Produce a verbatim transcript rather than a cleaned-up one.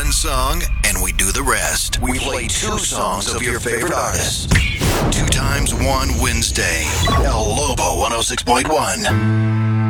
one song and we do the rest. We play two songs of your favorite artists. Two times one Wednesday. El Lobo one oh six point one.